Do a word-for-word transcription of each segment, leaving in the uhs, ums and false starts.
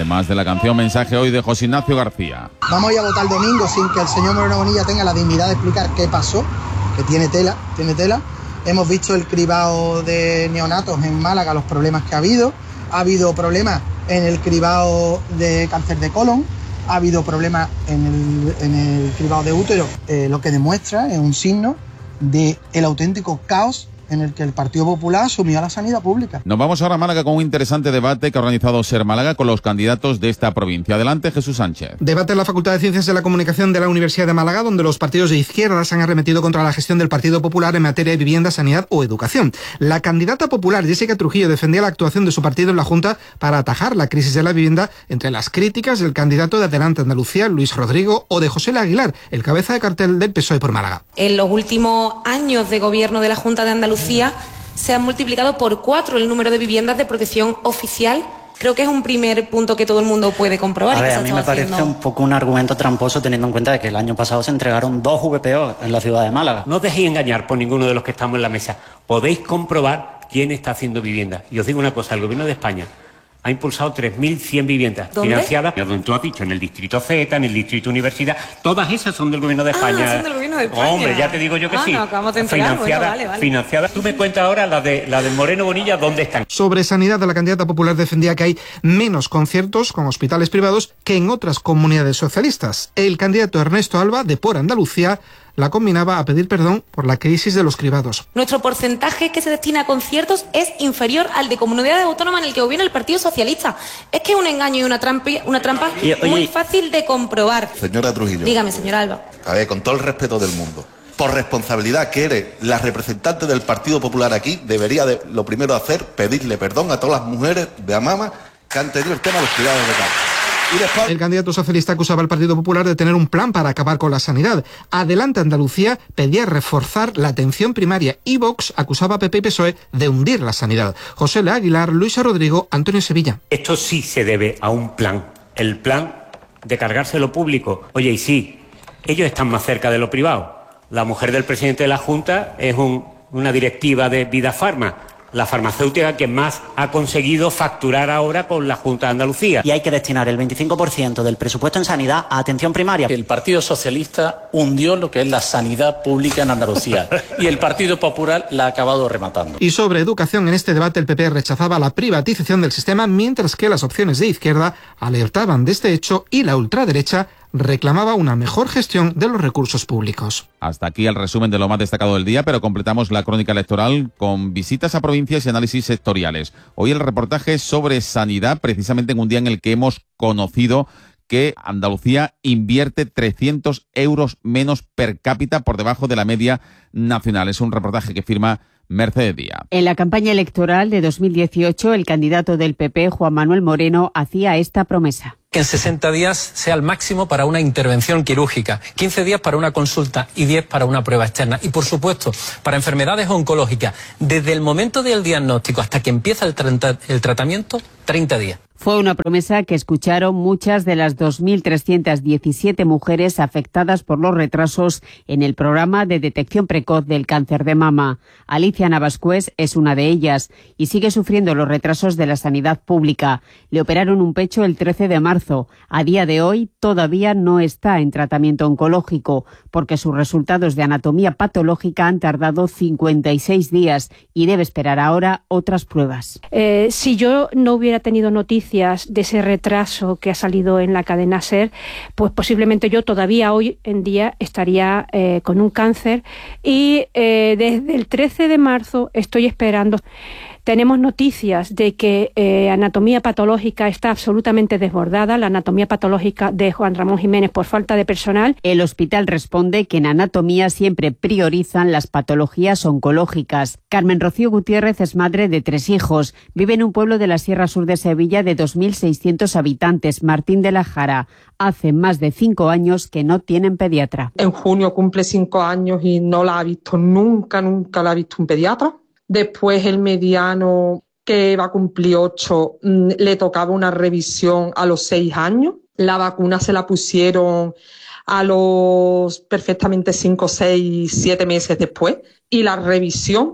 además de la canción Mensaje hoy de José Ignacio García. Vamos a ir a votar el domingo sin que el señor Moreno Bonilla tenga la dignidad de explicar qué pasó, que tiene tela, tiene tela. Hemos visto el cribado de neonatos en Málaga, los problemas que ha habido. Ha habido problemas en el cribado de cáncer de colon. Ha habido problemas en el, en el cribado de útero, eh, lo que demuestra es un signo del auténtico caos en el que el Partido Popular asumió a la sanidad pública. Nos vamos ahora a Málaga con un interesante debate que ha organizado Ser Málaga con los candidatos de esta provincia. Adelante, Jesús Sánchez. Debate en la Facultad de Ciencias de la Comunicación de la Universidad de Málaga, donde los partidos de izquierdas han arremetido contra la gestión del Partido Popular en materia de vivienda, sanidad o educación. La candidata popular, Jessica Trujillo, defendía la actuación de su partido en la Junta para atajar la crisis de la vivienda, entre las críticas del candidato de Adelante Andalucía, Luis Rodrigo, o de José Aguilar, el cabeza de cartel del P S O E por Málaga. En los últimos años de gobierno de la Junta de Andalucía se ha multiplicado por cuatro el número de viviendas de protección oficial. Creo que es un primer punto que todo el mundo puede comprobar. A ver, a mí me parece haciendo... un poco un argumento tramposo teniendo en cuenta de que el año pasado se entregaron dos V P O en la ciudad de Málaga. No os dejéis engañar por ninguno de los que estamos en la mesa. Podéis comprobar quién está haciendo vivienda. Y os digo una cosa, el Gobierno de España ha impulsado tres mil cien viviendas ¿Dónde? financiadas, donde tú has dicho, en el Distrito Z, en el Distrito Universidad, todas esas son del Gobierno de España. Ah, son del Gobierno de España. Hombre, ya te digo yo que ah, sí. No, acabamos de enterar. Financiadas, bueno, vale, vale. financiadas. Tú me cuentas ahora la de la del Moreno Bonilla, ¿dónde están? Sobre sanidad, la candidata popular defendía que hay menos conciertos con hospitales privados que en otras comunidades socialistas. El candidato Ernesto Alba, de Por Andalucía, la combinaba a pedir perdón por la crisis de los cribados. Nuestro porcentaje que se destina a conciertos es inferior al de comunidades autónomas en el que gobierna el Partido Socialista. Es que es un engaño y una trampa, una trampa y, oye, muy fácil de comprobar. Señora Trujillo. Dígame, señora Alba. A ver, con todo el respeto del mundo, por responsabilidad que eres la representante del Partido Popular aquí, debería de, lo primero hacer, pedirle perdón a todas las mujeres de Amama que han tenido el tema de los cuidados de casa. El candidato socialista acusaba al Partido Popular de tener un plan para acabar con la sanidad. Adelante Andalucía pedía reforzar la atención primaria y Vox acusaba a P P y P S O E de hundir la sanidad. José L. Aguilar, Luisa Rodrigo, Antonio Sevilla. Esto sí se debe a un plan, el plan de cargarse lo público. Oye, y sí, ellos están más cerca de lo privado. La mujer del presidente de la Junta es un, una directiva de Vida Farma, la farmacéutica que más ha conseguido facturar ahora con la Junta de Andalucía. Y hay que destinar el veinticinco por ciento del presupuesto en sanidad a atención primaria. El Partido Socialista hundió lo que es la sanidad pública en Andalucía y el Partido Popular la ha acabado rematando. Y sobre educación, en este debate el P P rechazaba la privatización del sistema, mientras que las opciones de izquierda alertaban de este hecho y la ultraderecha reclamaba una mejor gestión de los recursos públicos. Hasta aquí el resumen de lo más destacado del día, pero completamos la crónica electoral con visitas a provincias y análisis sectoriales. Hoy el reportaje sobre sanidad, precisamente en un día en el que hemos conocido que Andalucía invierte trescientos euros menos per cápita por debajo de la media nacional. Es un reportaje que firma Mercedes Díaz. En la campaña electoral de dos mil dieciocho, el candidato del P P, Juan Manuel Moreno, hacía esta promesa. Que en sesenta días sea el máximo para una intervención quirúrgica, quince días para una consulta y diez para una prueba externa. Y, por supuesto, para enfermedades oncológicas, desde el momento del diagnóstico hasta que empieza el, tra- el tratamiento, treinta días. Fue una promesa que escucharon muchas de las dos mil trescientas diecisiete mujeres afectadas por los retrasos en el programa de detección precoz del cáncer de mama. Alicia Navascués es una de ellas y sigue sufriendo los retrasos de la sanidad pública. Le operaron un pecho el trece de marzo. A día de hoy todavía no está en tratamiento oncológico porque sus resultados de anatomía patológica han tardado cincuenta y seis días y debe esperar ahora otras pruebas. Eh, si yo no hubiera tenido noticias de ese retraso que ha salido en la cadena SER, pues posiblemente yo todavía hoy en día estaría eh, con un cáncer y eh, desde el trece de marzo estoy esperando. Tenemos noticias de que eh, anatomía patológica está absolutamente desbordada, la anatomía patológica de Juan Ramón Jiménez por falta de personal. El hospital responde que en anatomía siempre priorizan las patologías oncológicas. Carmen Rocío Gutiérrez es madre de tres hijos. Vive en un pueblo de la Sierra Sur de Sevilla de dos mil seiscientos habitantes, Martín de la Jara. Hace más de cinco años que no tienen pediatra. En junio cumple cinco años y no la ha visto nunca, nunca la ha visto un pediatra. Después el mediano, que va a cumplir ocho, le tocaba una revisión a los seis años. La vacuna se la pusieron a los perfectamente cinco, seis, siete meses después. Y la revisión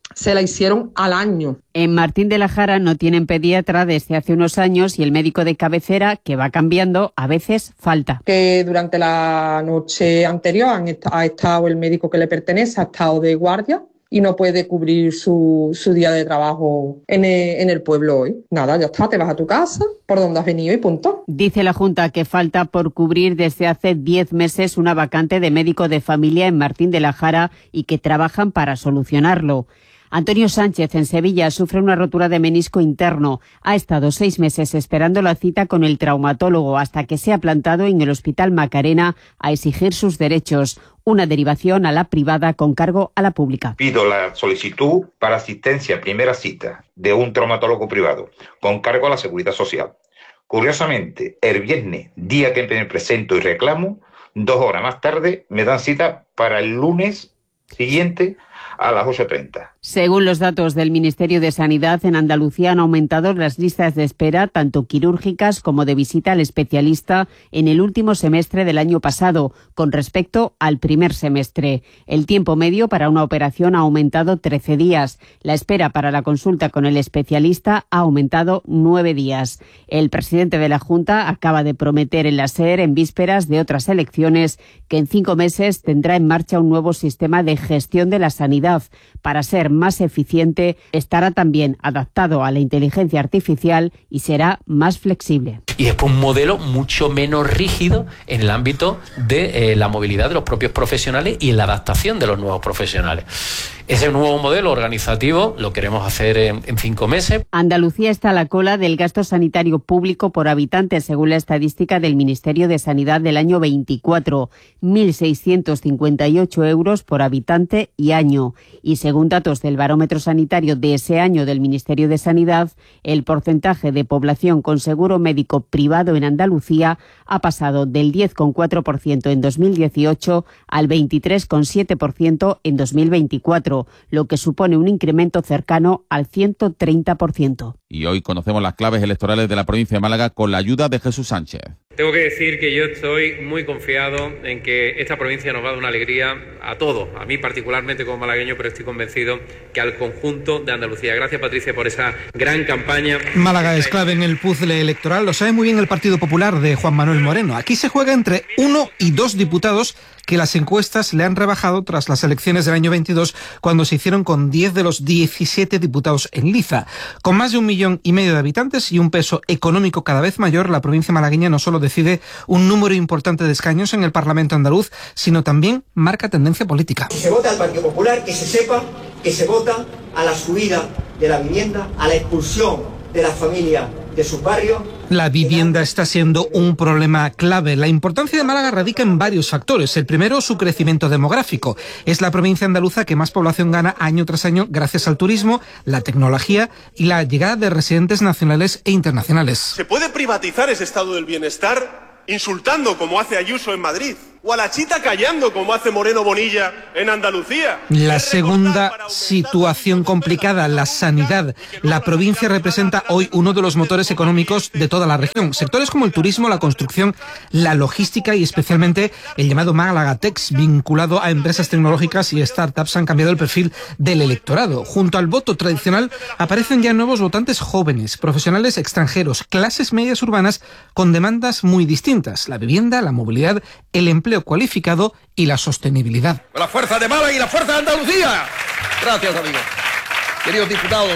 se la hicieron al año. En Martín de la Jara no tienen pediatra desde hace unos años y el médico de cabecera, que va cambiando, a veces falta. Que durante la noche anterior han est- ha estado el médico que le pertenece, ha estado de guardia y no puede cubrir su, su día de trabajo en el, en el pueblo hoy. Nada, ya está, te vas a tu casa, por donde has venido y punto. Dice la Junta que falta por cubrir desde hace diez meses una vacante de médico de familia en Martín de la Jara y que trabajan para solucionarlo. Antonio Sánchez, en Sevilla, sufre una rotura de menisco interno. Ha estado seis meses esperando la cita con el traumatólogo hasta que se ha plantado en el Hospital Macarena a exigir sus derechos. Una derivación a la privada con cargo a la pública. Pido la solicitud para asistencia a primera cita de un traumatólogo privado con cargo a la Seguridad Social. Curiosamente, el viernes, día que me presento y reclamo, dos horas más tarde me dan cita para el lunes siguiente a las ocho y treinta. Según los datos del Ministerio de Sanidad, en Andalucía han aumentado las listas de espera, tanto quirúrgicas como de visita al especialista, en el último semestre del año pasado, con respecto al primer semestre. El tiempo medio para una operación ha aumentado trece días. La espera para la consulta con el especialista ha aumentado nueve días. El presidente de la Junta acaba de prometer en la SER, en vísperas de otras elecciones, que en cinco meses tendrá en marcha un nuevo sistema de gestión de la sanidad. Para ser más eficiente, estará también adaptado a la inteligencia artificial y será más flexible. Y después un modelo mucho menos rígido en el ámbito de eh, la movilidad de los propios profesionales y en la adaptación de los nuevos profesionales. Ese nuevo modelo organizativo lo queremos hacer en, en cinco meses. Andalucía está a la cola del gasto sanitario público por habitante, según la estadística del Ministerio de Sanidad del año veinticuatro, mil seiscientos cincuenta y ocho euros por habitante y año. Y según datos del barómetro sanitario de ese año del Ministerio de Sanidad, el porcentaje de población con seguro médico privado en Andalucía ha pasado del diez coma cuatro por ciento en dos mil dieciocho al veintitrés coma siete por ciento en dos mil veinticuatro, lo que supone un incremento cercano al ciento treinta por ciento. Y hoy conocemos las claves electorales de la provincia de Málaga con la ayuda de Jesús Sánchez. Tengo que decir que yo estoy muy confiado en que esta provincia nos va a dar una alegría a todos, a mí particularmente como malagueño, pero estoy convencido que al conjunto de Andalucía. Gracias, Patricia, por esa gran campaña. Málaga es clave en el puzzle electoral, lo sabe muy bien el Partido Popular de Juan Manuel Moreno. Aquí se juega entre uno y dos diputados que las encuestas le han rebajado tras las elecciones del año veintidós, cuando se hicieron con diez de los diecisiete diputados en liza. Con más de un millón y medio de habitantes y un peso económico cada vez mayor, la provincia malagueña no solo decide un número importante de escaños en el Parlamento andaluz, sino también marca tendencia política. Si se vota al Partido Popular, que se sepa que se vota a la subida de la vivienda, a la expulsión de las familias de sus barrios. La vivienda está siendo un problema clave. La importancia de Málaga radica en varios factores. El primero, su crecimiento demográfico. Es la provincia andaluza que más población gana año tras año gracias al turismo, la tecnología y la llegada de residentes nacionales e internacionales. ¿Se puede privatizar ese estado del bienestar insultando como hace Ayuso en Madrid? ¿O a la chita callando como hace Moreno Bonilla en Andalucía? La segunda situación complicada, la sanidad. La provincia representa hoy uno de los motores económicos de toda la región. Sectores como el turismo, la construcción, la logística y especialmente el llamado Málaga Tex, vinculado a empresas tecnológicas y startups, han cambiado el perfil del electorado. Junto al voto tradicional aparecen ya nuevos votantes jóvenes, profesionales extranjeros, clases medias urbanas con demandas muy distintas. La vivienda, la movilidad, el empleo cualificado y la sostenibilidad. La fuerza de Málaga y la fuerza de Andalucía. Gracias, amigos. Queridos diputados.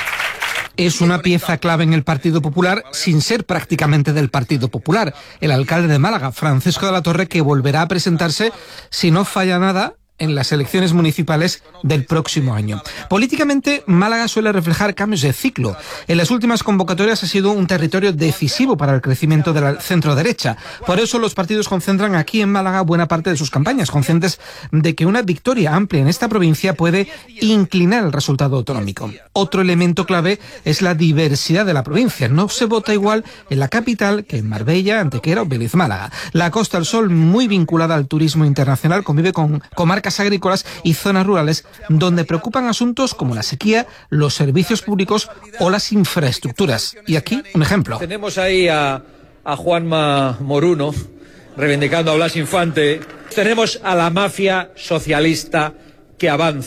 Es una pieza clave en el Partido Popular sin ser prácticamente del Partido Popular. El alcalde de Málaga, Francisco de la Torre, que volverá a presentarse si no falla nada en las elecciones municipales del próximo año. Políticamente, Málaga suele reflejar cambios de ciclo. En las últimas convocatorias ha sido un territorio decisivo para el crecimiento de la centro-derecha. Por eso los partidos concentran aquí en Málaga buena parte de sus campañas, conscientes de que una victoria amplia en esta provincia puede inclinar el resultado autonómico. Otro elemento clave es la diversidad de la provincia. No se vota igual en la capital que en Marbella, Antequera o Vélez Málaga. La Costa del Sol, muy vinculada al turismo internacional, convive con comarcas agrícolas y zonas rurales donde preocupan asuntos como la sequía, los servicios públicos o las infraestructuras. Y aquí un ejemplo. Tenemos ahí a, a Juanma Moruno reivindicando a Blas Infante. Tenemos a la mafia socialista que avanza.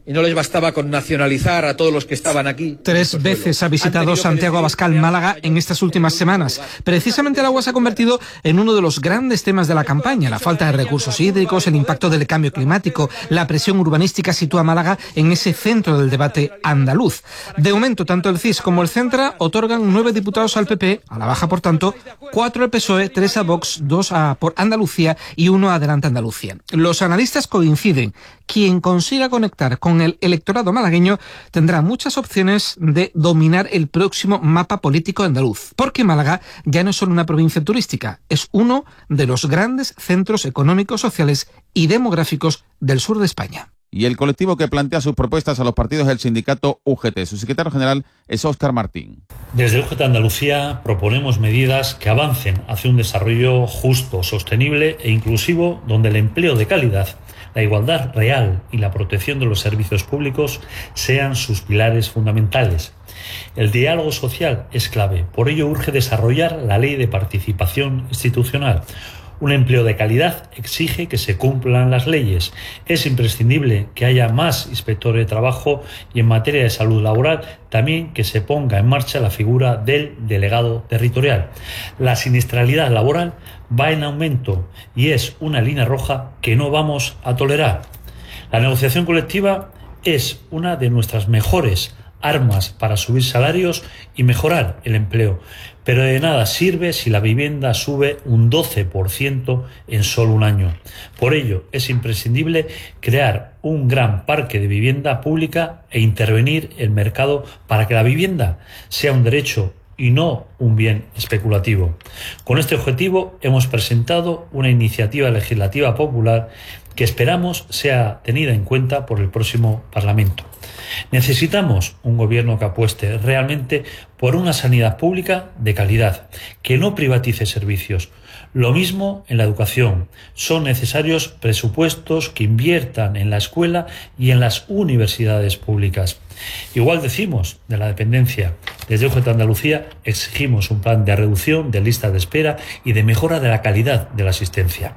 y no les bastaba con nacionalizar a todos los que estaban aquí. Tres veces ha visitado Santiago Abascal Málaga en estas últimas semanas. Precisamente el agua se ha convertido en uno de los grandes temas de la campaña. La falta de recursos hídricos, el impacto del cambio climático, la presión urbanística sitúa a Málaga en ese centro del debate andaluz. De momento, tanto el C I S como el Centra otorgan nueve diputados al P P, a la baja por tanto, cuatro al P S O E, tres a Vox, dos a por Andalucía y uno a Adelante Andalucía. Los analistas coinciden. Quien consiga conectar con el electorado malagueño tendrá muchas opciones de dominar el próximo mapa político andaluz, porque Málaga ya no es solo una provincia turística, es uno de los grandes centros económicos, sociales y demográficos del sur de España. Y el colectivo que plantea sus propuestas a los partidos es el sindicato U G T. Su secretario general es Óscar Martín. Desde U G T Andalucía proponemos medidas que avancen hacia un desarrollo justo, sostenible e inclusivo, donde el empleo de calidad, la igualdad real y la protección de los servicios públicos sean sus pilares fundamentales. El diálogo social es clave, por ello urge desarrollar la ley de participación institucional. Un empleo de calidad exige que se cumplan las leyes. Es imprescindible que haya más inspectores de trabajo y en materia de salud laboral también que se ponga en marcha la figura del delegado territorial. La siniestralidad laboral va en aumento y es una línea roja que no vamos a tolerar. La negociación colectiva es una de nuestras mejores armas para subir salarios y mejorar el empleo, pero de nada sirve si la vivienda sube un doce por ciento en solo un año. Por ello, es imprescindible crear un gran parque de vivienda pública e intervenir el mercado para que la vivienda sea un derecho y no un bien especulativo. Con este objetivo hemos presentado una iniciativa legislativa popular que esperamos sea tenida en cuenta por el próximo Parlamento. Necesitamos un gobierno que apueste realmente por una sanidad pública de calidad, que no privatice servicios. Lo mismo en la educación. Son necesarios presupuestos que inviertan en la escuela y en las universidades públicas. Igual decimos de la dependencia. Desde U G T Andalucía exigimos un plan de reducción de listas de espera y de mejora de la calidad de la asistencia.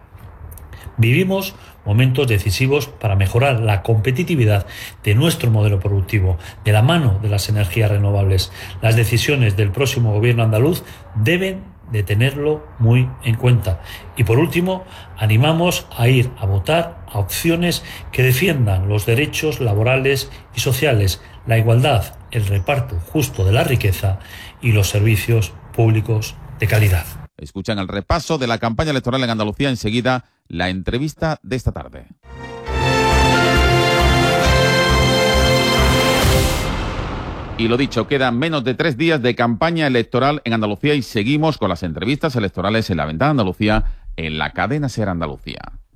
Vivimos momentos decisivos para mejorar la competitividad de nuestro modelo productivo, de la mano de las energías renovables. Las decisiones del próximo gobierno andaluz deben de tenerlo muy en cuenta. Y por último, animamos a ir a votar a opciones que defiendan los derechos laborales y sociales, la igualdad, el reparto justo de la riqueza y los servicios públicos de calidad. Escuchan el repaso de la campaña electoral en Andalucía. Enseguida, la entrevista de esta tarde. Y lo dicho, quedan menos de tres días de campaña electoral en Andalucía y seguimos con las entrevistas electorales en La Ventana Andalucía, en la cadena SER Andalucía.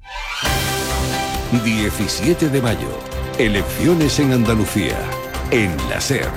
diecisiete de mayo, elecciones en Andalucía, en la SER.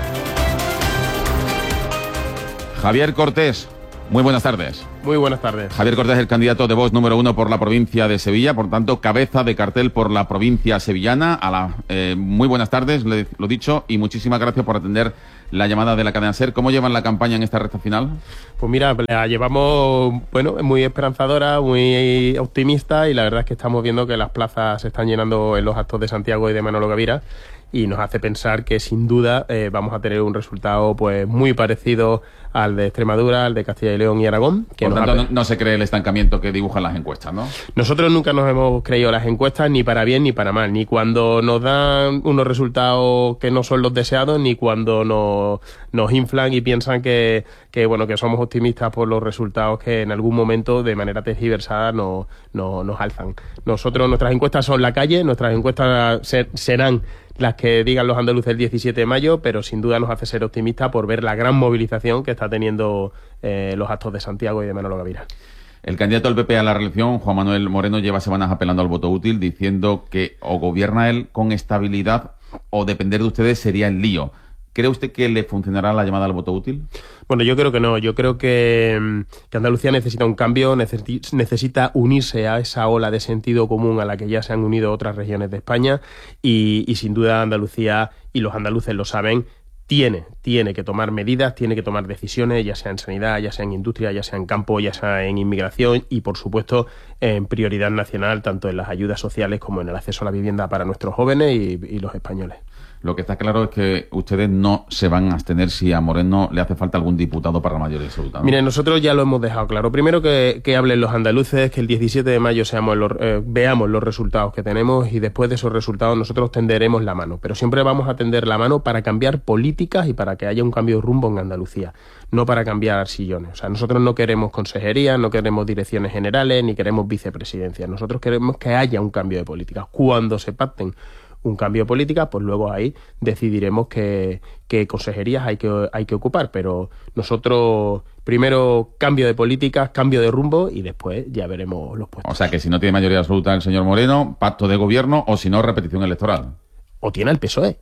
Javier Cortés, muy buenas tardes. Muy buenas tardes. Javier Cortés, el candidato de Vox número uno por la provincia de Sevilla, por tanto, cabeza de cartel por la provincia sevillana. A la, eh, muy buenas tardes, le, lo dicho, y muchísimas gracias por atender la llamada de la cadena SER. ¿Cómo llevan la campaña en esta recta final? Pues mira, la llevamos, bueno, muy esperanzadora, muy optimista, y la verdad es que estamos viendo que las plazas se están llenando en los actos de Santiago y de Manolo Gavira, y nos hace pensar que sin duda eh, vamos a tener un resultado pues muy parecido al de Extremadura, al de Castilla y León y Aragón. Que Por nos tanto, ha... no, no se cree el estancamiento que dibujan las encuestas, ¿no? Nosotros nunca nos hemos creído las encuestas, ni para bien ni para mal, ni cuando nos dan unos resultados que no son los deseados, ni cuando nos, nos inflan y piensan que, que, bueno, que somos optimistas por los resultados que en algún momento, de manera tergiversada, nos, nos, nos alzan. Nosotros, nuestras encuestas son la calle, nuestras encuestas ser, serán las que digan los andaluces el diecisiete de mayo, pero sin duda nos hace ser optimistas por ver la gran movilización que está teniendo eh, los actos de Santiago y de Manolo Gavira. El candidato del P P a la reelección, Juan Manuel Moreno, lleva semanas apelando al voto útil, diciendo que o gobierna él con estabilidad o depender de ustedes sería el lío. ¿Cree usted que le funcionará la llamada al voto útil? Bueno, yo creo que no. Yo creo que, que Andalucía necesita un cambio, necesita, necesita unirse a esa ola de sentido común a la que ya se han unido otras regiones de España y, y sin duda Andalucía, y los andaluces lo saben, tiene, tiene que tomar medidas, tiene que tomar decisiones, ya sea en sanidad, ya sea en industria, ya sea en campo, ya sea en inmigración y, por supuesto, en prioridad nacional, tanto en las ayudas sociales como en el acceso a la vivienda para nuestros jóvenes y, y los españoles. Lo que está claro es que ustedes no se van a abstener si a Moreno le hace falta algún diputado para la mayoría absoluta, ¿no? Mire, nosotros ya lo hemos dejado claro. Primero que, que hablen los andaluces, que el diecisiete de mayo seamos los, eh, veamos los resultados que tenemos y después de esos resultados nosotros tenderemos la mano. Pero siempre vamos a tender la mano para cambiar políticas y para que haya un cambio de rumbo en Andalucía, no para cambiar sillones. O sea, nosotros no queremos consejerías, no queremos direcciones generales, ni queremos vicepresidencias. Nosotros queremos que haya un cambio de políticas. Cuando se pacten un cambio de política, pues luego ahí decidiremos qué, qué consejerías hay que, hay que ocupar, pero nosotros primero cambio de políticas, cambio de rumbo y después ya veremos los puestos. O sea que si no tiene mayoría absoluta el señor Moreno, pacto de gobierno o si no, repetición electoral. O tiene el P S O E.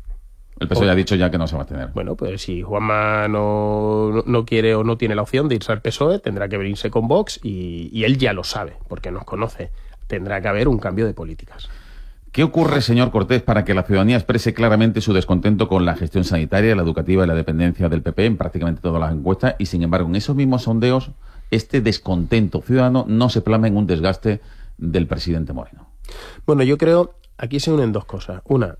El P S O E ya ha dicho ya que no se va a tener. Bueno, pues si Juanma no, no, no quiere o no tiene la opción de irse al P S O E, tendrá que venirse con Vox y, y él ya lo sabe, porque nos conoce. Tendrá que haber un cambio de políticas. ¿Qué ocurre, señor Cortés, para que la ciudadanía exprese claramente su descontento con la gestión sanitaria, la educativa y la dependencia del P P en prácticamente todas las encuestas? Y, sin embargo, en esos mismos sondeos, este descontento ciudadano no se plasma en un desgaste del presidente Moreno. Bueno, yo creo, aquí se unen dos cosas. Una,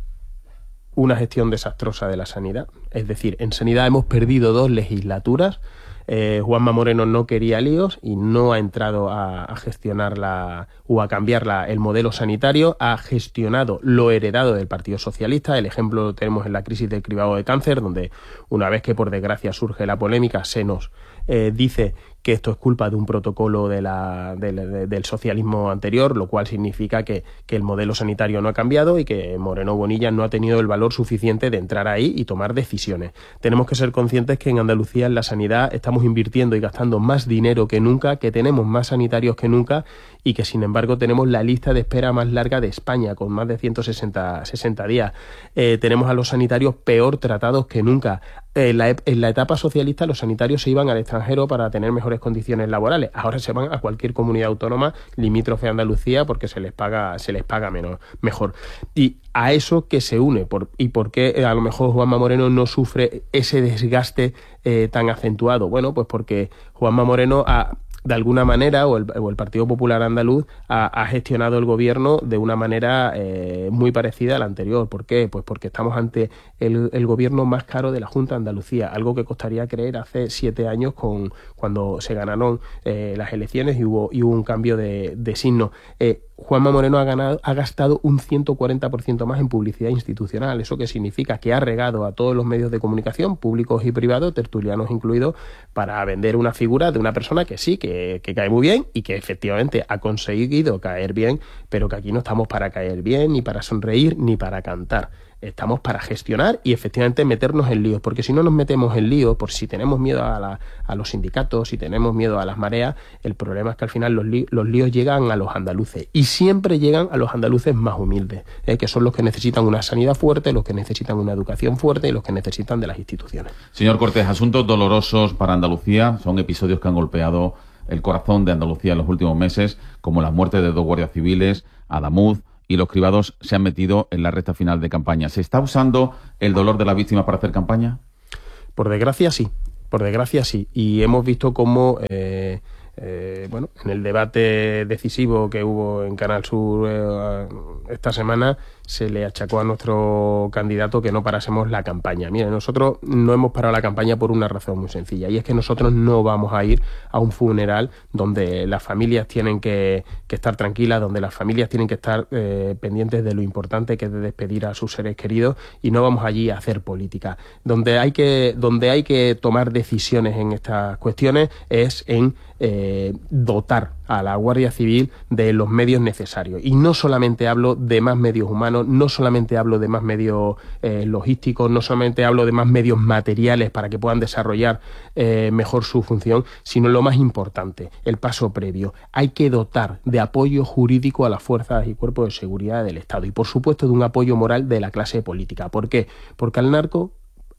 una gestión desastrosa de la sanidad. Es decir, en sanidad hemos perdido dos legislaturas. Eh, Juanma Moreno no quería líos y no ha entrado a, a gestionar la, o a cambiar la, el modelo sanitario, ha gestionado lo heredado del Partido Socialista. El ejemplo lo tenemos en la crisis del cribado de cáncer, donde una vez que por desgracia surge la polémica, se nos eh, dice que esto es culpa de un protocolo de la, de, de, del socialismo anterior, lo cual significa que, que el modelo sanitario no ha cambiado y que Moreno Bonilla no ha tenido el valor suficiente de entrar ahí y tomar decisiones. Tenemos que ser conscientes que en Andalucía en la sanidad estamos invirtiendo y gastando más dinero que nunca, que tenemos más sanitarios que nunca y que sin embargo tenemos la lista de espera más larga de España, con más de ciento sesenta días. Eh, tenemos a los sanitarios peor tratados que nunca. En la, en la etapa socialista los sanitarios se iban al extranjero para tener mejores condiciones laborales. Ahora se van a cualquier comunidad autónoma limítrofe a Andalucía porque se les paga, se les paga menos, mejor. Y a eso que se une, por, y por qué a lo mejor Juanma Moreno no sufre ese desgaste eh, tan acentuado. Bueno, pues porque Juanma Moreno ha... de alguna manera, o el, o el Partido Popular Andaluz ha, ha gestionado el gobierno de una manera eh, muy parecida a la anterior. ¿Por qué? Pues porque estamos ante el, el gobierno más caro de la Junta de Andalucía, algo que costaría creer hace siete años con cuando se ganaron eh, las elecciones y hubo, y hubo un cambio de, de signo. Eh, Juanma Moreno ha, ganado, ha gastado un ciento cuarenta por ciento más en publicidad institucional. ¿Eso qué significa? Que ha regado a todos los medios de comunicación, públicos y privados, tertulianos incluidos, para vender una figura de una persona que sí, que, que cae muy bien y que efectivamente ha conseguido caer bien, pero que aquí no estamos para caer bien, ni para sonreír, ni para cantar. Estamos para gestionar y efectivamente meternos en líos, porque si no nos metemos en líos, por si tenemos miedo a, la, a los sindicatos, si tenemos miedo a las mareas, el problema es que al final los, li, los líos llegan a los andaluces y siempre llegan a los andaluces más humildes, ¿eh? que son los que necesitan una sanidad fuerte, los que necesitan una educación fuerte y los que necesitan de las instituciones. Señor Cortés, asuntos dolorosos para Andalucía, son episodios que han golpeado el corazón de Andalucía en los últimos meses, como las muertes de dos guardias civiles, Adamuz, y los cribados se han metido en la recta final de campaña. ¿Se está usando el dolor de la víctima para hacer campaña? Por desgracia, sí. Por desgracia, sí. Y hemos visto cómo, eh, eh, bueno, en el debate decisivo que hubo en Canal Sur eh, esta semana, se le achacó a nuestro candidato que no parásemos la campaña. Mire, nosotros no hemos parado la campaña por una razón muy sencilla, y es que nosotros no vamos a ir a un funeral donde las familias tienen que, que estar tranquilas, donde las familias tienen que estar eh, pendientes de lo importante que es de despedir a sus seres queridos, y no vamos allí a hacer política. Donde hay que, donde hay que tomar decisiones en estas cuestiones es en eh, dotar a la Guardia Civil de los medios necesarios. Y no solamente hablo de más medios humanos, no solamente hablo de más medios eh, logísticos, no solamente hablo de más medios materiales para que puedan desarrollar eh, mejor su función, sino lo más importante, el paso previo. Hay que dotar de apoyo jurídico a las fuerzas y cuerpos de seguridad del Estado y, por supuesto, de un apoyo moral de la clase política. ¿Por qué? Porque al narco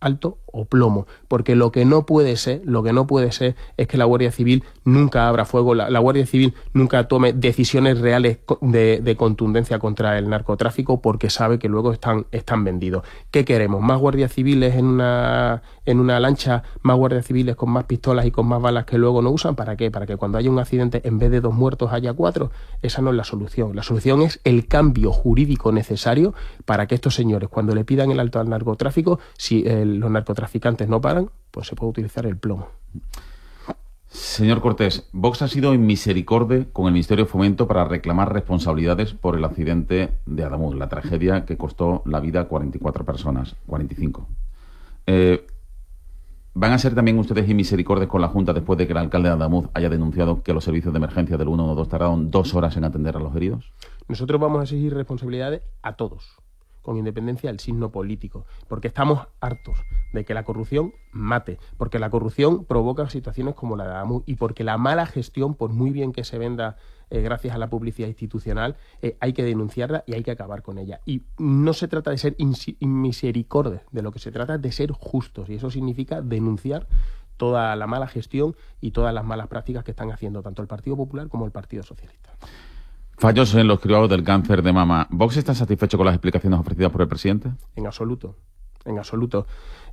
alto o plomo, porque lo que no puede ser, lo que no puede ser es que la Guardia Civil nunca abra fuego, la, la Guardia Civil nunca tome decisiones reales de, de contundencia contra el narcotráfico, porque sabe que luego están, están vendidos. ¿Qué queremos? ¿Más guardias civiles en una, en una lancha? ¿Más guardias civiles con más pistolas y con más balas que luego no usan? ¿Para qué? Para que cuando haya un accidente, en vez de dos muertos haya cuatro. Esa no es la solución. La solución es el cambio jurídico necesario para que estos señores, cuando le pidan el alto al narcotráfico, si eh, los narcotraficantes no paran, pues se puede utilizar el plomo. Señor Cortés, Vox ha sido inmisericorde con el Ministerio de Fomento para reclamar responsabilidades por el accidente de Adamuz, la tragedia que costó la vida a cuarenta y cuatro personas, cuarenta y cinco. Eh, ¿Van a ser también ustedes inmisericordes con la Junta después de que el alcalde de Adamuz haya denunciado que los servicios de emergencia del ciento doce tardaron dos horas en atender a los heridos? Nosotros vamos a exigir responsabilidades a todos, con independencia del signo político, porque estamos hartos de que la corrupción mate, porque la corrupción provoca situaciones como la de Adamuz y porque la mala gestión, por muy bien que se venda eh, gracias a la publicidad institucional, eh, hay que denunciarla y hay que acabar con ella. Y no se trata de ser inmisericordes, de lo que se trata es de ser justos, y eso significa denunciar toda la mala gestión y todas las malas prácticas que están haciendo tanto el Partido Popular como el Partido Socialista. Fallos en los cribados del cáncer de mama. ¿Vox está satisfecho con las explicaciones ofrecidas por el presidente? En absoluto, en absoluto.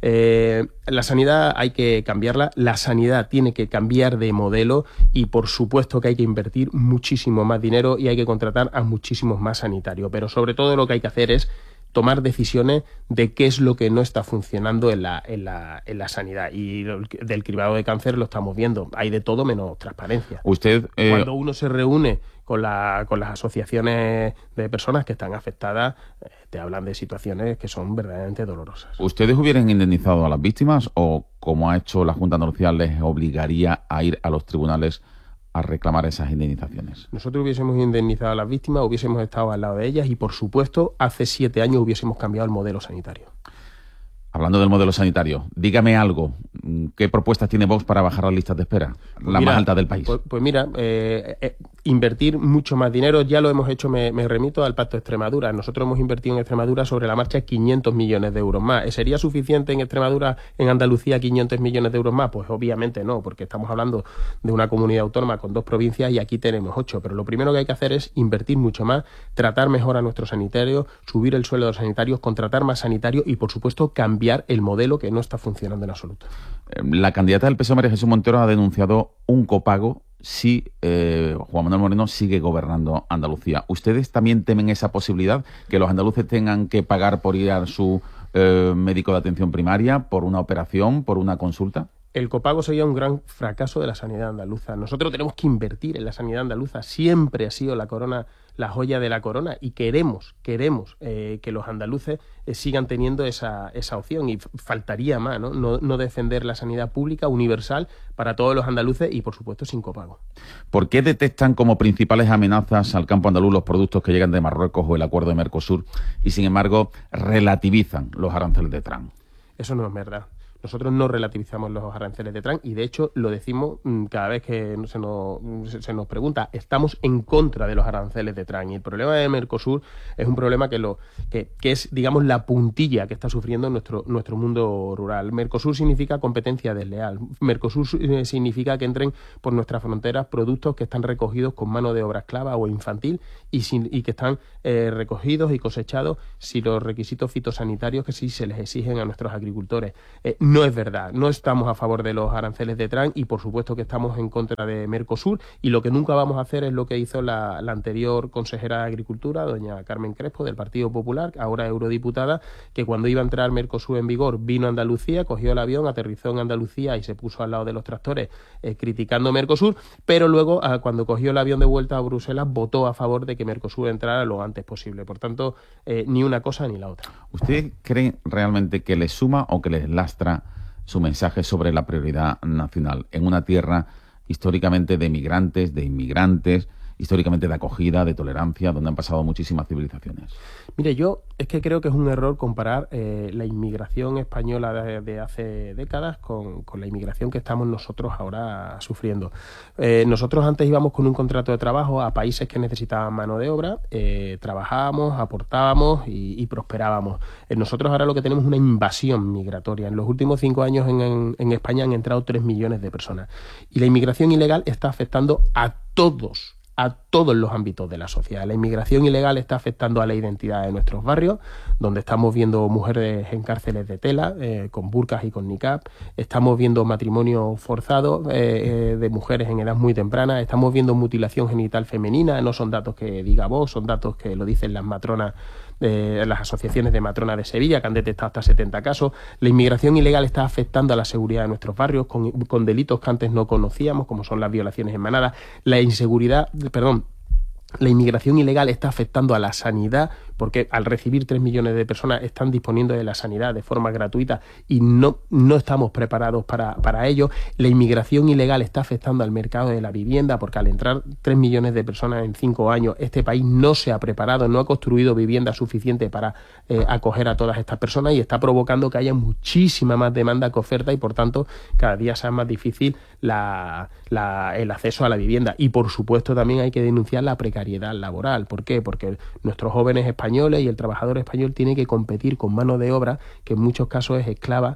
Eh, la sanidad hay que cambiarla, la sanidad tiene que cambiar de modelo y por supuesto que hay que invertir muchísimo más dinero y hay que contratar a muchísimos más sanitarios, pero sobre todo lo que hay que hacer es tomar decisiones de qué es lo que no está funcionando en la, en la, en la sanidad. Y del cribado de cáncer lo estamos viendo. Hay de todo menos transparencia. Usted eh... Cuando uno se reúne con, la, con las asociaciones de personas que están afectadas, eh, te hablan de situaciones que son verdaderamente dolorosas. ¿Ustedes hubieran indemnizado a las víctimas o, como ha hecho la Junta de Andalucía, les obligaría a ir a los tribunales a reclamar esas indemnizaciones? Nosotros hubiésemos indemnizado a las víctimas, hubiésemos estado al lado de ellas y, por supuesto, hace siete años hubiésemos cambiado el modelo sanitario. Hablando del modelo sanitario, dígame algo. ¿Qué propuestas tiene Vox para bajar las listas de espera? Pues la mira, más alta del país. Pues, pues mira, eh, eh, invertir mucho más dinero, ya lo hemos hecho, me, me remito al Pacto de Extremadura. Nosotros hemos invertido en Extremadura sobre la marcha quinientos millones de euros más. ¿Sería suficiente en Extremadura, en Andalucía, quinientos millones de euros más? Pues obviamente no, porque estamos hablando de una comunidad autónoma con dos provincias y aquí tenemos ocho. Pero lo primero que hay que hacer es invertir mucho más, tratar mejor a nuestros sanitarios, subir el sueldo de los sanitarios, contratar más sanitarios y, por supuesto, cambiar el modelo que no está funcionando en absoluto. La candidata del P S O E, María Jesús Montero, ha denunciado un copago si eh, Juan Manuel Moreno sigue gobernando Andalucía. ¿Ustedes también temen esa posibilidad, que los andaluces tengan que pagar por ir a su eh, médico de atención primaria, por una operación, por una consulta? El copago sería un gran fracaso de la sanidad andaluza. Nosotros tenemos que invertir en la sanidad andaluza. Siempre ha sido la corona, la joya de la corona, y queremos, queremos eh, que los andaluces eh, sigan teniendo esa, esa opción. Y faltaría más, ¿no? ¿no? No defender la sanidad pública universal para todos los andaluces y, por supuesto, sin copago. ¿Por qué detectan como principales amenazas al campo andaluz los productos que llegan de Marruecos o el acuerdo de Mercosur y, sin embargo, relativizan los aranceles de Trump? Eso no es verdad. Nosotros no relativizamos los aranceles de Trump y, de hecho, lo decimos cada vez que se nos, se nos pregunta. Estamos en contra de los aranceles de Trump. Y el problema de Mercosur es un problema que, lo, que, que es, digamos, la puntilla que está sufriendo nuestro, nuestro mundo rural. Mercosur significa competencia desleal. Mercosur significa que entren por nuestras fronteras productos que están recogidos con mano de obra esclava o infantil y, sin, y que están eh, recogidos y cosechados sin los requisitos fitosanitarios que sí se les exigen a nuestros agricultores. Eh, No es verdad, no estamos a favor de los aranceles de Trump y, por supuesto, que estamos en contra de Mercosur, y lo que nunca vamos a hacer es lo que hizo la, la anterior consejera de Agricultura, doña Carmen Crespo, del Partido Popular, ahora eurodiputada, que cuando iba a entrar Mercosur en vigor vino a Andalucía, cogió el avión, aterrizó en Andalucía y se puso al lado de los tractores eh, criticando Mercosur, pero luego, eh, cuando cogió el avión de vuelta a Bruselas, votó a favor de que Mercosur entrara lo antes posible. Por tanto, eh, ni una cosa ni la otra. ¿Usted cree realmente que les suma o que les lastra su mensaje sobre la prioridad nacional en una tierra históricamente de migrantes, de inmigrantes, históricamente de acogida, de tolerancia, donde han pasado muchísimas civilizaciones. Mire, yo es que creo que es un error comparar eh, la inmigración española de, de hace décadas con, con la inmigración que estamos nosotros ahora sufriendo. Eh, nosotros antes íbamos con un contrato de trabajo a países que necesitaban mano de obra, eh, trabajábamos, aportábamos y, y prosperábamos. Eh, nosotros ahora lo que tenemos es una invasión migratoria. En los últimos cinco años en, en, en España han entrado tres millones de personas. Y la inmigración ilegal está afectando a todos. a todos los ámbitos de la sociedad. La inmigración ilegal está afectando a la identidad de nuestros barrios, donde estamos viendo mujeres en cárceles de tela, eh, con burkas y con niqab, estamos viendo matrimonio forzado eh, eh, de mujeres en edad muy temprana, estamos viendo mutilación genital femenina, no son datos que diga Vox, son datos que lo dicen las matronas, eh, las asociaciones de matronas de Sevilla, que han detectado hasta setenta casos. La inmigración ilegal está afectando a la seguridad de nuestros barrios, con, con delitos que antes no conocíamos, como son las violaciones en manada, la inseguridad, perdón, la inmigración ilegal está afectando a la sanidad, porque al recibir tres millones de personas están disponiendo de la sanidad de forma gratuita y no, no estamos preparados para, para ello. La inmigración ilegal está afectando al mercado de la vivienda, porque al entrar tres millones de personas en cinco años, este país no se ha preparado, no ha construido vivienda suficiente para eh, acoger a todas estas personas, y está provocando que haya muchísima más demanda que oferta, y por tanto cada día sea más difícil la, la, el acceso a la vivienda. Y por supuesto también hay que denunciar la precariedad laboral. ¿Por qué? Porque nuestros jóvenes españoles y el trabajador español tiene que competir con mano de obra que en muchos casos es esclava,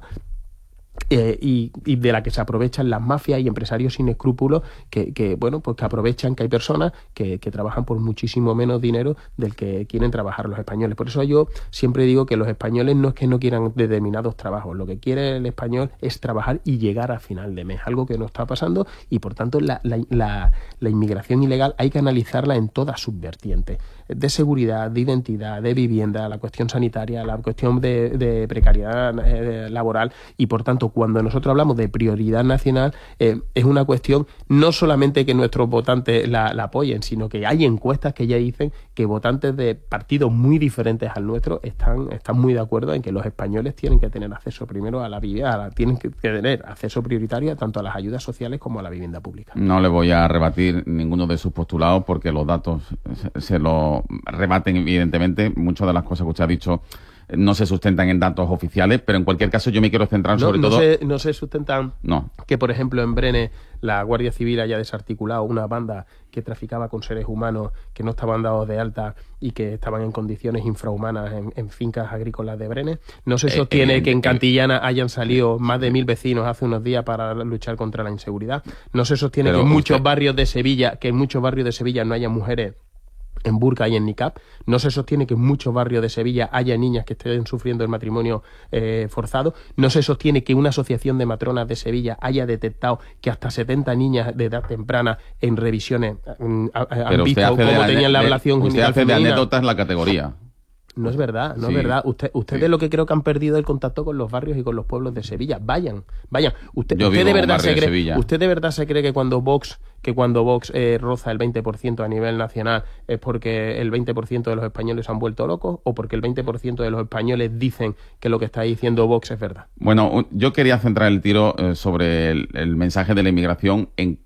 Eh, y, y de la que se aprovechan las mafias y empresarios sin escrúpulos que, que bueno pues que aprovechan que hay personas que, que trabajan por muchísimo menos dinero del que quieren trabajar los españoles. Por eso yo siempre digo que los españoles no es que no quieran determinados trabajos, lo que quiere el español es trabajar y llegar a final de mes, algo que no está pasando, y por tanto la, la, la, la inmigración ilegal hay que analizarla en todas sus vertientes, de seguridad, de identidad, de vivienda, la cuestión sanitaria, la cuestión de, de precariedad eh, laboral, y por tanto cuando nosotros hablamos de prioridad nacional eh, es una cuestión no solamente que nuestros votantes la, la apoyen, sino que hay encuestas que ya dicen que votantes de partidos muy diferentes al nuestro están, están muy de acuerdo en que los españoles tienen que tener acceso primero a la vivienda, tienen que tener acceso prioritario tanto a las ayudas sociales como a la vivienda pública. No le voy a rebatir ninguno de sus postulados porque los datos se, se lo rebaten evidentemente. Muchas de las cosas que usted ha dicho no se sustentan en datos oficiales, pero en cualquier caso yo me quiero centrar sobre no, no todo... Se, no se sustentan no. que, por ejemplo, en Brenes la Guardia Civil haya desarticulado una banda que traficaba con seres humanos que no estaban dados de alta y que estaban en condiciones infrahumanas en, en fincas agrícolas de Brenes. No se sostiene eh, eh, que en Cantillana hayan salido más de mil vecinos hace unos días para luchar contra la inseguridad. No se sostiene que en muchos usted... barrios de Sevilla, que en muchos barrios de Sevilla no haya mujeres en burka y en niqab. No se sostiene que en muchos barrios de Sevilla haya niñas que estén sufriendo el matrimonio eh, forzado. No se sostiene que una asociación de matronas de Sevilla haya detectado que hasta setenta niñas de edad temprana en revisiones um, han visto cómo tenían la ablación genital femenina. Usted hace de anécdotas la categoría. No es verdad, no sí, es verdad. Usted, ustedes sí. Lo que creo que han perdido el contacto con los barrios y con los pueblos de Sevilla. Vayan, vayan. Usted, usted de verdad se cree, de usted de verdad se cree que cuando Vox, que cuando Vox eh, roza el veinte por ciento a nivel nacional es porque el veinte por ciento de los españoles se han vuelto locos, o porque el veinte por ciento de los españoles dicen que lo que está diciendo Vox es verdad. Bueno, yo quería centrar el tiro eh, sobre el, el mensaje de la inmigración en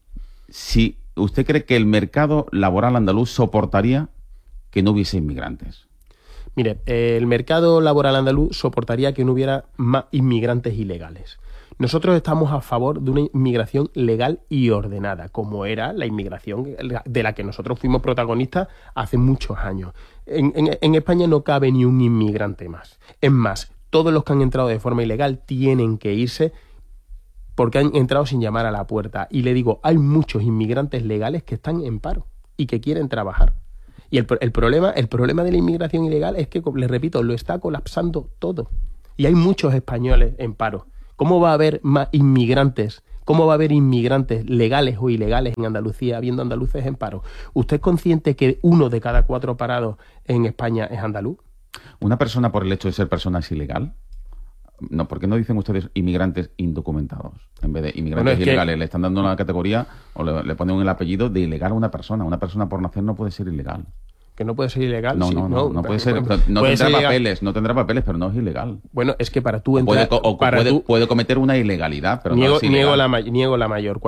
si usted cree que el mercado laboral andaluz soportaría que no hubiese inmigrantes. Mire, eh, el mercado laboral andaluz soportaría que no hubiera más inmigrantes ilegales. Nosotros estamos a favor de una inmigración legal y ordenada, como era la inmigración de la que nosotros fuimos protagonistas hace muchos años. En, en, en España no cabe ni un inmigrante más. Es más, todos los que han entrado de forma ilegal tienen que irse porque han entrado sin llamar a la puerta. Y le digo, hay muchos inmigrantes legales que están en paro y que quieren trabajar. Y el, el, problema, el problema de la inmigración ilegal es que, les repito, lo está colapsando todo. Y hay muchos españoles en paro. ¿Cómo va a haber más inmigrantes? ¿Cómo va a haber inmigrantes legales o ilegales en Andalucía habiendo andaluces en paro? ¿Usted es consciente que uno de cada cuatro parados en España es andaluz? ¿Una persona por el hecho de ser persona es ilegal? No, ¿por qué no dicen ustedes inmigrantes indocumentados? En vez de inmigrantes bueno, es ilegales, que... le están dando una categoría o le, le ponen el apellido de ilegal a una persona. Una persona por nacer no puede ser ilegal. Que no puede ser ilegal. No, sí, no, no, no, no puede ser. Bueno, no puede tendrá ser papeles, no tendrá papeles, pero no es ilegal. Bueno, es que para tú entrar... O puede, o para puede, tú... puede cometer una ilegalidad, pero niego, no es ilegal. Niego la, niego la mayor. Cuando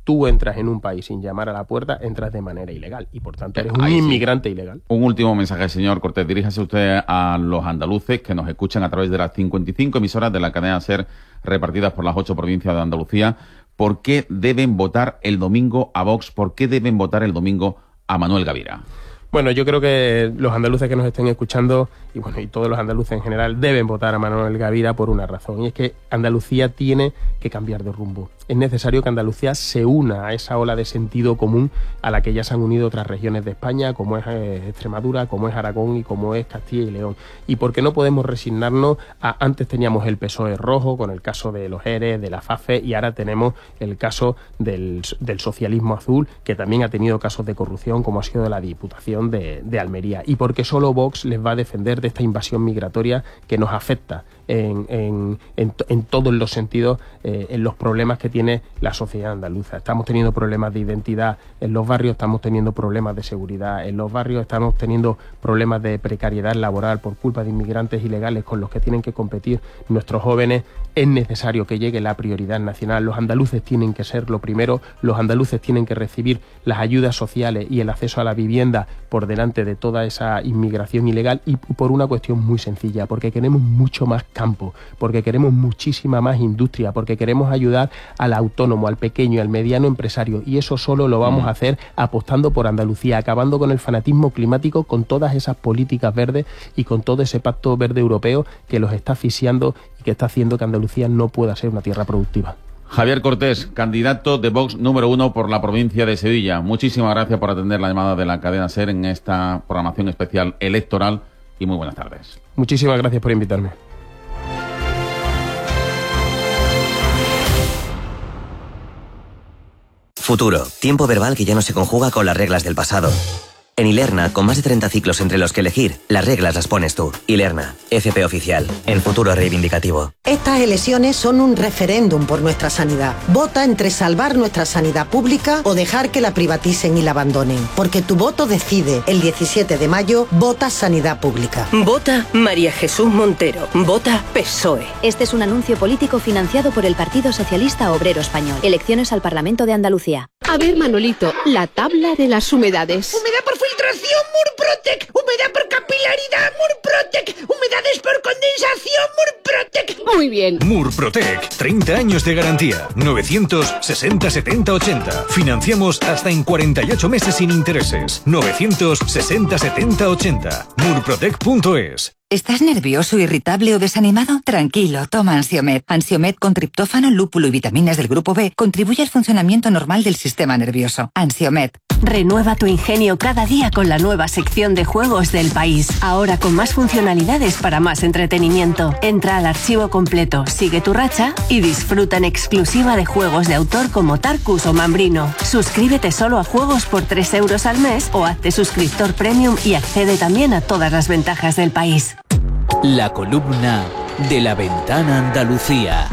tú entras en un país sin llamar a la puerta, entras de manera ilegal y por tanto eres un Ahí inmigrante sí. ilegal. Un último mensaje, señor Cortés. Diríjase usted a los andaluces que nos escuchan a través de las cincuenta y cinco emisoras de la cadena SER repartidas por las ocho provincias de Andalucía. ¿Por qué deben votar el domingo a Vox? ¿Por qué deben votar el domingo a Manuel Gavira? Bueno, yo creo que los andaluces que nos estén escuchando, y bueno, y todos los andaluces en general, deben votar a Manuel Gavira por una razón, y es que Andalucía tiene que cambiar de rumbo. Es necesario que Andalucía se una a esa ola de sentido común a la que ya se han unido otras regiones de España, como es eh, Extremadura, como es Aragón y como es Castilla y León. Y porque no podemos resignarnos a, antes teníamos el P S O E rojo con el caso de los E R E, de la FAFE, y ahora tenemos el caso del, del socialismo azul, que también ha tenido casos de corrupción, como ha sido la Diputación de, de Almería. Y porque solo Vox les va a defender de esta invasión migratoria que nos afecta en, en, en, en todos los sentidos, eh, en los problemas que tiene la sociedad andaluza. Estamos teniendo problemas de identidad en los barrios, estamos teniendo problemas de seguridad en los barrios, estamos teniendo problemas de precariedad laboral por culpa de inmigrantes ilegales con los que tienen que competir nuestros jóvenes. Es necesario que llegue la prioridad nacional. Los andaluces tienen que ser lo primero, los andaluces tienen que recibir las ayudas sociales y el acceso a la vivienda por delante de toda esa inmigración ilegal, y por una cuestión muy sencilla, porque queremos mucho más campo, porque queremos muchísima más industria, porque queremos ayudar al autónomo, al pequeño y al mediano empresario, y eso solo lo vamos a hacer apostando por Andalucía, acabando con el fanatismo climático, con todas esas políticas verdes y con todo ese pacto verde europeo que los está asfixiando y que está haciendo que Andalucía no pueda ser una tierra productiva. Javier Cortés, candidato de Vox número uno por la provincia de Sevilla. Muchísimas gracias por atender la llamada de la cadena SER en esta programación especial electoral y muy buenas tardes. Muchísimas gracias por invitarme. Futuro, tiempo verbal que ya no se conjuga con las reglas del pasado. En Ilerna, con más de treinta ciclos entre los que elegir, las reglas las pones tú. Ilerna, F P oficial, en futuro reivindicativo. Estas elecciones son un referéndum por nuestra sanidad. Vota entre salvar nuestra sanidad pública o dejar que la privaticen y la abandonen. Porque tu voto decide. El diecisiete de mayo, vota sanidad pública. Vota María Jesús Montero. Vota P S O E. Este es un anuncio político financiado por el Partido Socialista Obrero Español. Elecciones al Parlamento de Andalucía. A ver, Manolito, la tabla de las humedades. Humedad por filtración, Murprotec. Humedad por capilaridad, Murprotec. Humedades por condensación, Murprotec. Muy bien. Murprotec, treinta años de garantía. novecientos sesenta setenta ochenta. Financiamos hasta en cuarenta y ocho meses sin intereses. novecientos sesenta setenta ochenta. murprotec punto es. ¿Estás nervioso, irritable o desanimado? Tranquilo, toma Ansiomed. Ansiomed con triptófano, lúpulo y vitaminas del grupo B contribuye al funcionamiento normal del sistema nervioso. Ansiomed. Renueva tu ingenio cada día con la nueva sección de juegos del país. Ahora con más funcionalidades para más entretenimiento. Entra al archivo completo, sigue tu racha y disfruta en exclusiva de juegos de autor como Tarkus o Mambrino. Suscríbete solo a juegos por tres euros al mes o hazte suscriptor premium y accede también a todas las ventajas del país. La columna de La Ventana Andalucía.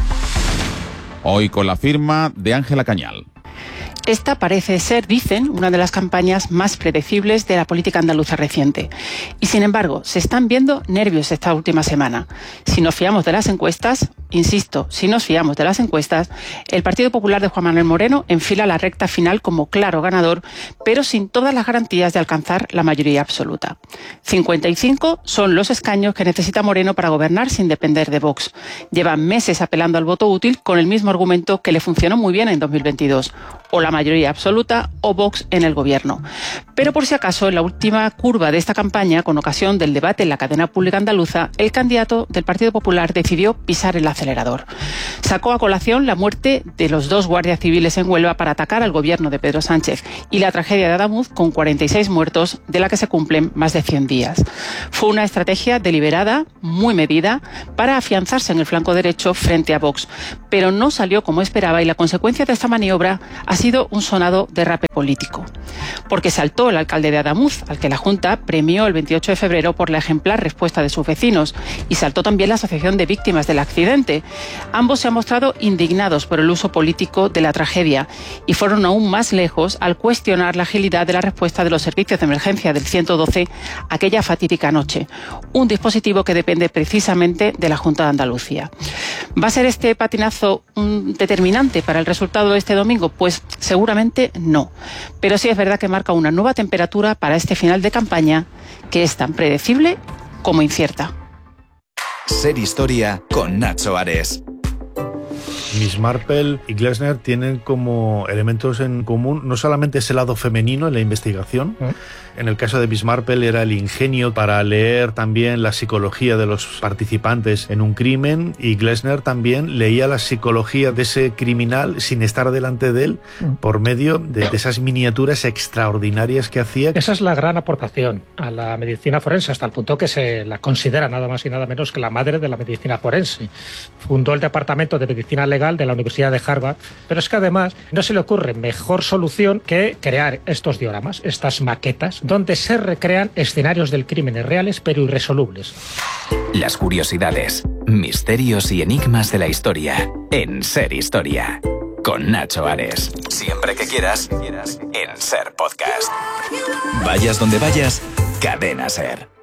Hoy con la firma de Ángela Cañal. Esta parece ser, dicen, una de las campañas más predecibles de la política andaluza reciente. Y sin embargo, se están viendo nervios esta última semana. Si nos fiamos de las encuestas, insisto, si nos fiamos de las encuestas, el Partido Popular de Juan Manuel Moreno enfila la recta final como claro ganador, pero sin todas las garantías de alcanzar la mayoría absoluta. cincuenta y cinco son los escaños que necesita Moreno para gobernar sin depender de Vox. Lleva meses apelando al voto útil con el mismo argumento que le funcionó muy bien en dos mil veintidós. O la mayoría absoluta o Vox en el gobierno. Pero por si acaso, en la última curva de esta campaña, con ocasión del debate en la cadena pública andaluza, el candidato del Partido Popular decidió pisar el acelerador. Sacó a colación la muerte de los dos guardias civiles en Huelva para atacar al gobierno de Pedro Sánchez y la tragedia de Adamuz con cuarenta y seis muertos, de la que se cumplen más de cien días. Fue una estrategia deliberada, muy medida, para afianzarse en el flanco derecho frente a Vox, pero no salió como esperaba y la consecuencia de esta maniobra ha sido un sonado derrape político. Porque saltó el alcalde de Adamuz, al que la Junta premió el veintiocho de febrero por la ejemplar respuesta de sus vecinos, y saltó también la Asociación de Víctimas del Accidente. Ambos se han mostrado indignados por el uso político de la tragedia y fueron aún más lejos al cuestionar la agilidad de la respuesta de los servicios de emergencia del ciento doce aquella fatídica noche, un dispositivo que depende precisamente de la Junta de Andalucía. ¿Va a ser este patinazo un determinante para el resultado de este domingo? Pues seguramente no. Pero sí es verdad que marca una nueva temperatura para este final de campaña que es tan predecible como incierta. Ser Historia con Nacho Ares. Miss Marple y Glessner tienen como elementos en común no solamente ese lado femenino en la investigación. ¿Eh? En el caso de Miss Marple era el ingenio para leer también la psicología de los participantes en un crimen, y Glessner también leía la psicología de ese criminal sin estar delante de él por medio de, de esas miniaturas extraordinarias que hacía. Esa es la gran aportación a la medicina forense, hasta el punto que se la considera nada más y nada menos que la madre de la medicina forense. Fundó el departamento de medicina legal de la Universidad de Harvard, pero es que además no se le ocurre mejor solución que crear estos dioramas, estas maquetas, donde se recrean escenarios del crimen reales pero irresolubles. Las curiosidades, misterios y enigmas de la historia en Ser Historia con Nacho Ares. Siempre que quieras, en Ser Podcast. Vayas donde vayas, Cadena Ser.